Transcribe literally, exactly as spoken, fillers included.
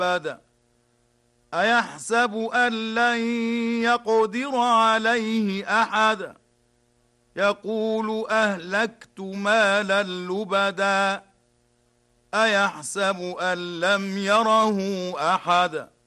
لبدا أيحسب أن لن يقدر عليه أحد يقول أهلكت مالا لبدا أيحسب أن لم يره أحد